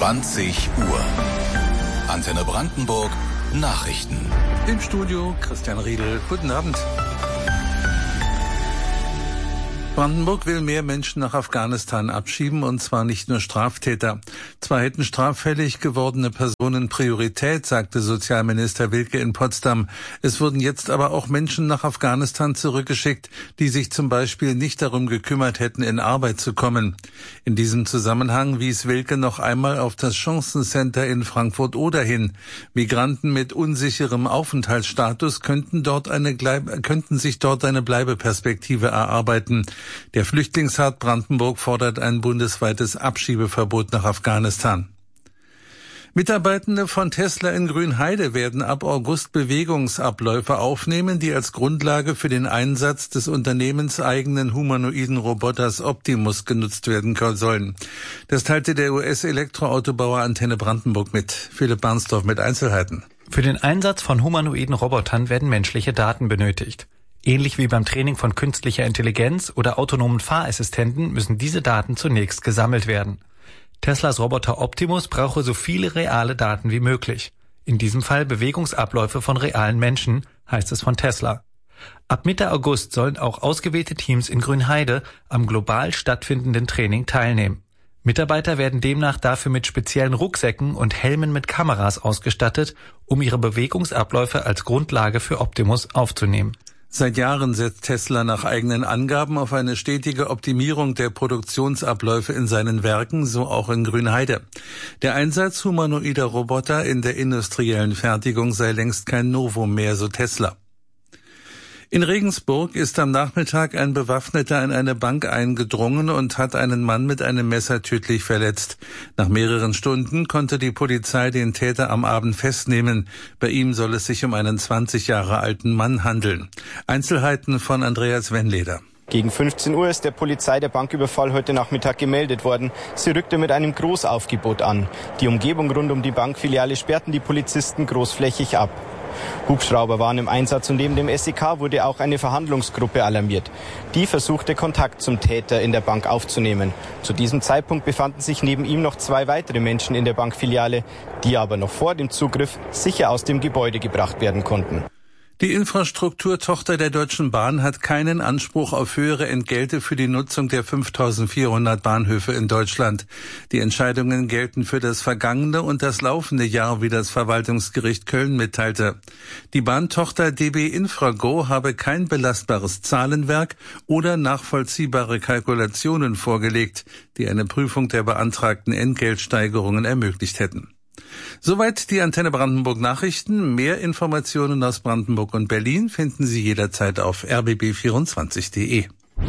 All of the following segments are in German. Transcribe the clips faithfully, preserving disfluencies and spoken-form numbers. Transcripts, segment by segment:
zwanzig Uhr. Antenne Brandenburg Nachrichten. Im Studio Christian Riedel. Guten Abend. Brandenburg will mehr Menschen nach Afghanistan abschieben, und zwar nicht nur Straftäter. Zwar hätten straffällig gewordene Personen Priorität, sagte Sozialminister Wilke in Potsdam. Es wurden jetzt aber auch Menschen nach Afghanistan zurückgeschickt, die sich zum Beispiel nicht darum gekümmert hätten, in Arbeit zu kommen. In diesem Zusammenhang wies Wilke noch einmal auf das Chancencenter in Frankfurt-Oder hin. Migranten mit unsicherem Aufenthaltsstatus könnten dort eine, könnten sich dort eine Bleibeperspektive erarbeiten. Der Flüchtlingsrat Brandenburg fordert ein bundesweites Abschiebeverbot nach Afghanistan. Mitarbeitende von Tesla in Grünheide werden ab August Bewegungsabläufe aufnehmen, die als Grundlage für den Einsatz des unternehmenseigenen humanoiden Roboters Optimus genutzt werden sollen. Das teilte der U S-Elektroautobauer Antenne Brandenburg mit. Philipp Barnsdorf mit Einzelheiten. Für den Einsatz von humanoiden Robotern werden menschliche Daten benötigt. Ähnlich wie beim Training von künstlicher Intelligenz oder autonomen Fahrassistenten müssen diese Daten zunächst gesammelt werden. Teslas Roboter Optimus brauche so viele reale Daten wie möglich. In diesem Fall Bewegungsabläufe von realen Menschen, heißt es von Tesla. Ab Mitte August sollen auch ausgewählte Teams in Grünheide am global stattfindenden Training teilnehmen. Mitarbeiter werden demnach dafür mit speziellen Rucksäcken und Helmen mit Kameras ausgestattet, um ihre Bewegungsabläufe als Grundlage für Optimus aufzunehmen. Seit Jahren setzt Tesla nach eigenen Angaben auf eine stetige Optimierung der Produktionsabläufe in seinen Werken, so auch in Grünheide. Der Einsatz humanoider Roboter in der industriellen Fertigung sei längst kein Novum mehr, so Tesla. In Regensburg ist am Nachmittag ein Bewaffneter in eine Bank eingedrungen und hat einen Mann mit einem Messer tödlich verletzt. Nach mehreren Stunden konnte die Polizei den Täter am Abend festnehmen. Bei ihm soll es sich um einen zwanzig Jahre alten Mann handeln. Einzelheiten von Andreas Wennleder. Gegen fünfzehn Uhr ist der Polizei der Banküberfall heute Nachmittag gemeldet worden. Sie rückte mit einem Großaufgebot an. Die Umgebung rund um die Bankfiliale sperrten die Polizisten großflächig ab. Hubschrauber waren im Einsatz und neben dem S E K wurde auch eine Verhandlungsgruppe alarmiert. Die versuchte, Kontakt zum Täter in der Bank aufzunehmen. Zu diesem Zeitpunkt befanden sich neben ihm noch zwei weitere Menschen in der Bankfiliale, die aber noch vor dem Zugriff sicher aus dem Gebäude gebracht werden konnten. Die Infrastrukturtochter der Deutschen Bahn hat keinen Anspruch auf höhere Entgelte für die Nutzung der fünftausendvierhundert Bahnhöfe in Deutschland. Die Entscheidungen gelten für das vergangene und das laufende Jahr, wie das Verwaltungsgericht Köln mitteilte. Die Bahntochter D B Infrago habe kein belastbares Zahlenwerk oder nachvollziehbare Kalkulationen vorgelegt, die eine Prüfung der beantragten Entgeltsteigerungen ermöglicht hätten. Soweit die Antenne Brandenburg Nachrichten. Mehr Informationen aus Brandenburg und Berlin finden Sie jederzeit auf r b b vierundzwanzig punkt d e.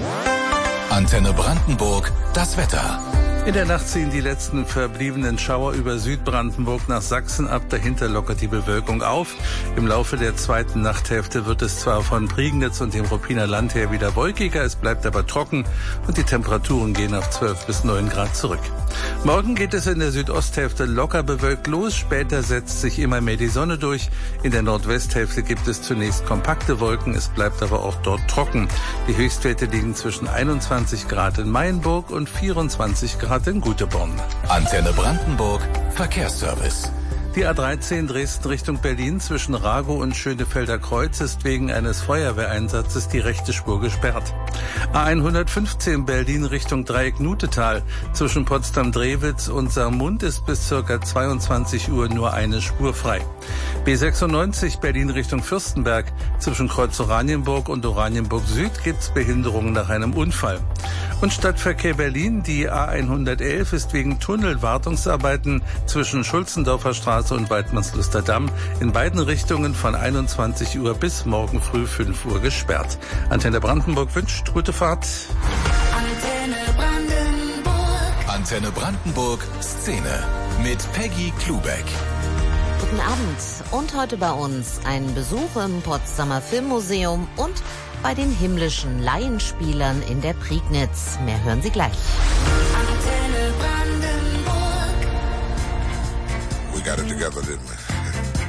Antenne Brandenburg, das Wetter. In der Nacht ziehen die letzten verbliebenen Schauer über Südbrandenburg nach Sachsen ab. Dahinter lockert die Bewölkung auf. Im Laufe der zweiten Nachthälfte wird es zwar von Prignitz und dem Ruppiner Land her wieder wolkiger, es bleibt aber trocken und die Temperaturen gehen auf zwölf bis neun Grad zurück. Morgen geht es in der Südosthälfte locker bewölkt los. Später setzt sich immer mehr die Sonne durch. In der Nordwesthälfte gibt es zunächst kompakte Wolken. Es bleibt aber auch dort trocken. Die Höchstwerte liegen zwischen einundzwanzig Grad in Mayenburg und vierundzwanzig Grad in Guteborn. Antenne Brandenburg Verkehrsservice. Die A dreizehn Dresden Richtung Berlin zwischen Ragow und Schönefelder Kreuz ist wegen eines Feuerwehreinsatzes die rechte Spur gesperrt. A hundertfünfzehn Berlin Richtung Dreieck Nutetal zwischen Potsdam-Drewitz und Saarmund ist bis ca. zweiundzwanzig Uhr nur eine Spur frei. B sechsundneunzig Berlin Richtung Fürstenberg zwischen Kreuz Oranienburg und Oranienburg Süd gibt's Behinderungen nach einem Unfall. Und Stadtverkehr Berlin, die A hundertelf ist wegen Tunnelwartungsarbeiten zwischen Schulzendorfer Straße und Weidmannsluster Damm in beiden Richtungen von einundzwanzig Uhr bis morgen früh fünf Uhr gesperrt. Antenne Brandenburg wünscht gute Fahrt. Antenne Brandenburg. Antenne Brandenburg Szene mit Peggy Klubeck. Guten Abend und heute bei uns ein Besuch im Potsdamer Filmmuseum und bei den himmlischen Laienspielern in der Prignitz. Mehr hören Sie gleich. Antenne Brandenburg. We got it together, didn't we?